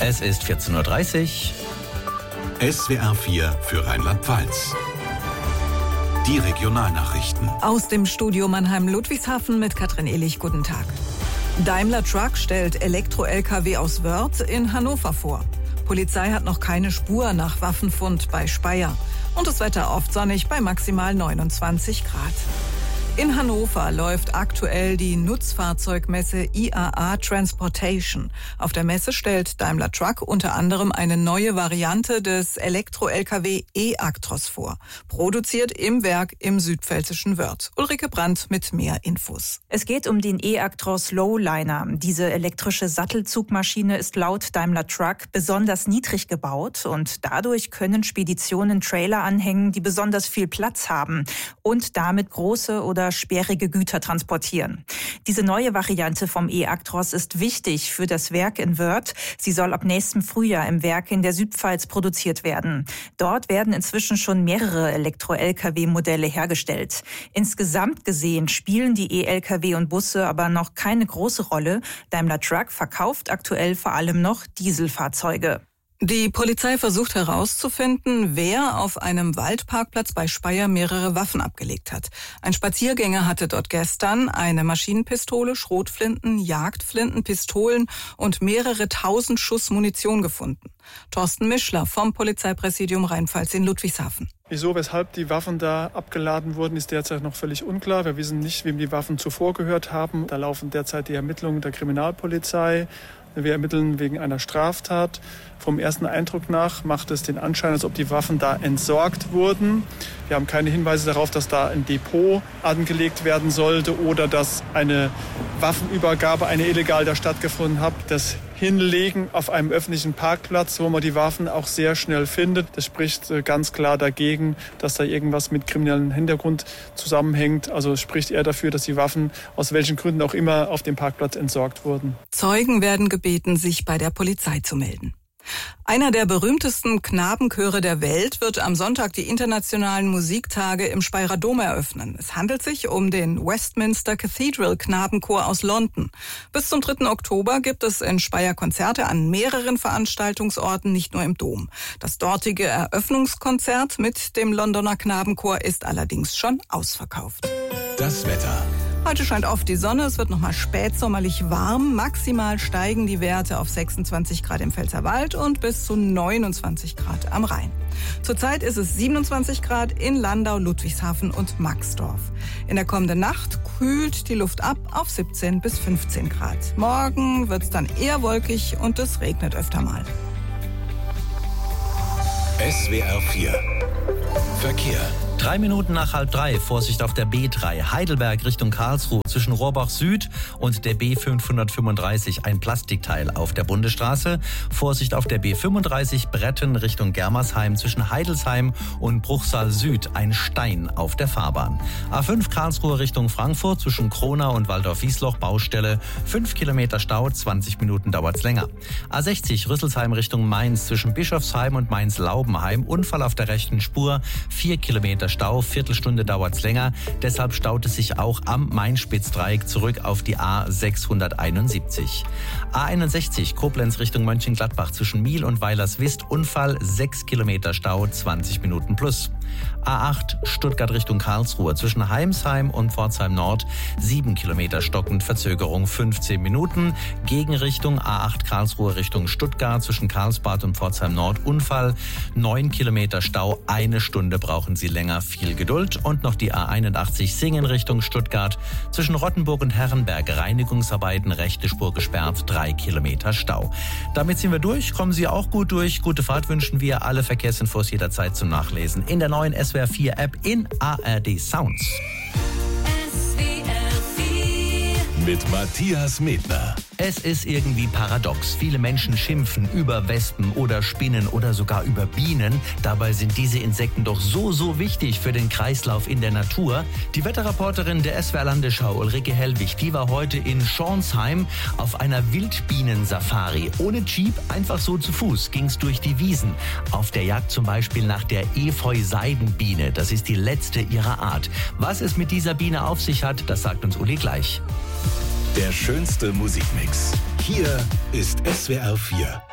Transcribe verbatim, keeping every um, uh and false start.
Es ist vierzehn Uhr dreißig. S W R vier für Rheinland-Pfalz. Die Regionalnachrichten. Aus dem Studio Mannheim-Ludwigshafen mit Katrin Ehlich. Guten Tag. Daimler Truck stellt Elektro-L K W aus Wörth in Hannover vor. Polizei hat noch keine Spur nach Waffenfund bei Speyer. Und das Wetter oft sonnig bei maximal neunundzwanzig Grad. In Hannover läuft aktuell die Nutzfahrzeugmesse I A A Transportation. Auf der Messe stellt Daimler Truck unter anderem eine neue Variante des Elektro-L K W E-Actros vor. Produziert im Werk im südpfälzischen Wörth. Ulrike Brandt mit mehr Infos. Es geht um den E-Actros Lowliner. Diese elektrische Sattelzugmaschine ist laut Daimler Truck besonders niedrig gebaut und dadurch können Speditionen Trailer anhängen, die besonders viel Platz haben und damit große oder sperrige Güter transportieren. Diese neue Variante vom E-Actros ist wichtig für das Werk in Wörth. Sie soll ab nächstem Frühjahr im Werk in der Südpfalz produziert werden. Dort werden inzwischen schon mehrere Elektro-L K W-Modelle hergestellt. Insgesamt gesehen spielen die E-L K W und Busse aber noch keine große Rolle. Daimler Truck verkauft aktuell vor allem noch Dieselfahrzeuge. Die Polizei versucht herauszufinden, wer auf einem Waldparkplatz bei Speyer mehrere Waffen abgelegt hat. Ein Spaziergänger hatte dort gestern eine Maschinenpistole, Schrotflinten, Jagdflinten, Pistolen und mehrere tausend Schuss Munition gefunden. Thorsten Mischler vom Polizeipräsidium Rheinpfalz in Ludwigshafen. Wieso, weshalb die Waffen da abgeladen wurden, ist derzeit noch völlig unklar. Wir wissen nicht, wem die Waffen zuvor gehört haben. Da laufen derzeit die Ermittlungen der Kriminalpolizei. Wir ermitteln wegen einer Straftat. Vom ersten Eindruck nach macht es den Anschein, als ob die Waffen da entsorgt wurden. Wir haben keine Hinweise darauf, dass da ein Depot angelegt werden sollte oder dass eine Waffenübergabe, eine illegal da stattgefunden hat. Das Hinlegen auf einem öffentlichen Parkplatz, wo man die Waffen auch sehr schnell findet, das spricht ganz klar dagegen, dass da irgendwas mit kriminellem Hintergrund zusammenhängt. Also es spricht eher dafür, dass die Waffen aus welchen Gründen auch immer auf dem Parkplatz entsorgt wurden. Zeugen werden gebeten, sich bei der Polizei zu melden. Einer der berühmtesten Knabenchöre der Welt wird am Sonntag die internationalen Musiktage im Speyerer Dom eröffnen. Es handelt sich um den Westminster Cathedral Knabenchor aus London. Bis zum dritten Oktober gibt es in Speyer Konzerte an mehreren Veranstaltungsorten, nicht nur im Dom. Das dortige Eröffnungskonzert mit dem Londoner Knabenchor ist allerdings schon ausverkauft. Das Wetter. Heute scheint oft die Sonne, es wird nochmal spätsommerlich warm. Maximal steigen die Werte auf sechsundzwanzig Grad im Pfälzerwald und bis zu neunundzwanzig Grad am Rhein. Zurzeit ist es siebenundzwanzig Grad in Landau, Ludwigshafen und Maxdorf. In der kommenden Nacht kühlt die Luft ab auf siebzehn bis fünfzehn Grad. Morgen wird es dann eher wolkig und es regnet öfter mal. S W R vier Verkehr. Drei Minuten nach halb drei, Vorsicht auf der B drei, Heidelberg Richtung Karlsruhe, zwischen Rohrbach Süd und der B fünfhundertfünfunddreißig, ein Plastikteil auf der Bundesstraße. Vorsicht auf der B fünfunddreißig, Bretten Richtung Germersheim, zwischen Heidelsheim und Bruchsal Süd, ein Stein auf der Fahrbahn. A fünf Karlsruhe Richtung Frankfurt, zwischen Kronau und Waldorf-Wiesloch, Baustelle, fünf Kilometer Stau, zwanzig Minuten dauert's länger. A sechzig Rüsselsheim Richtung Mainz, zwischen Bischofsheim und Mainz-Laubenheim, Unfall auf der rechten Spur, vier Kilometer Stau, Viertelstunde dauert's länger. Deshalb staut es sich auch am Main-Spitz-Dreieck zurück auf die A sechshunderteinundsiebzig. A einundsechzig Koblenz Richtung Mönchengladbach, zwischen Miel und Weilerswist, Unfall, sechs Kilometer Stau, zwanzig Minuten plus. A acht Stuttgart Richtung Karlsruhe, zwischen Heimsheim und Pforzheim Nord, sieben Kilometer stockend, Verzögerung fünfzehn Minuten. Gegenrichtung A acht Karlsruhe Richtung Stuttgart, zwischen Karlsbad und Pforzheim Nord, Unfall, neun Kilometer Stau, eine Stunde brauchen Sie länger, viel Geduld. Und noch die A einundachtzig Singen Richtung Stuttgart, zwischen Rottenburg und Herrenberg, Reinigungsarbeiten, rechte Spur gesperrt, drei Kilometer Stau. Damit sind wir durch, kommen Sie auch gut durch. Gute Fahrt wünschen wir, alle Verkehrsinfos jederzeit zum Nachlesen in der neuen S W R vier App in A R D Sounds. S W R vier Mit Matthias Medner. Es ist irgendwie paradox. Viele Menschen schimpfen über Wespen oder Spinnen oder sogar über Bienen. Dabei sind diese Insekten doch so, so wichtig für den Kreislauf in der Natur. Die Wetterreporterin der S W R Landesschau, Ulrike Hellwig, die war heute in Schornsheim auf einer Wildbienen-Safari. Ohne Jeep, einfach so zu Fuß, ging's durch die Wiesen. Auf der Jagd zum Beispiel nach der Efeu-Seidenbiene. Das ist die letzte ihrer Art. Was es mit dieser Biene auf sich hat, das sagt uns Uli gleich. Der schönste Musikmix. Hier ist S W R vier.